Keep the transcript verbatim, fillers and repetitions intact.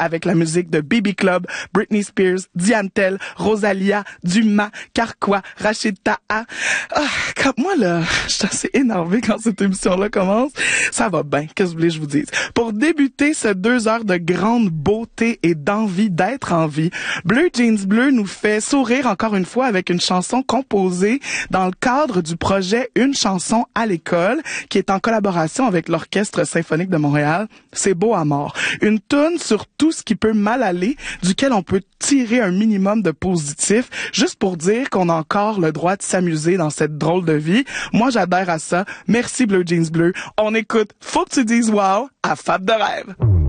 avec la musique de Baby Club, Britney Spears, Diane Tell, Rosalia, Dumas, Carquois, Rachid Taha. Ah, comme moi, là, je suis assez énervée quand cette émission-là commence. Ça va bien, qu'est-ce que vous voulez que je vous dise? Pour débuter ce deux heures de grande beauté et d'envie d'être en vie, Bleu Jeans Bleu nous fait sourire encore une fois avec une chanson composée dans le cadre du projet Une chanson à l'école, qui est en collaboration avec l'Orchestre symphonique de Montréal. C'est beau à mort. Une toune sur tout ce qui peut mal aller, duquel on peut tirer un minimum de positif, juste pour dire qu'on a encore le droit de s'amuser dans cette drôle de vie. Moi, j'adhère à ça. Merci Bleu Jeans Bleu. On écoute Faut que tu dises wow à Fab de rêve.